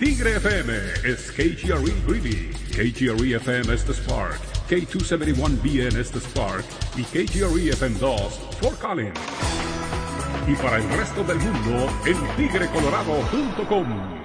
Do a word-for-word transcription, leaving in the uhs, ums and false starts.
Tigre F M es K G R E Greeley, K G R E F M es The Spark, K doscientos setenta y uno B N es The Spark y K G R E F M dos Fort Collins. Y para el resto del mundo en tigre colorado punto com.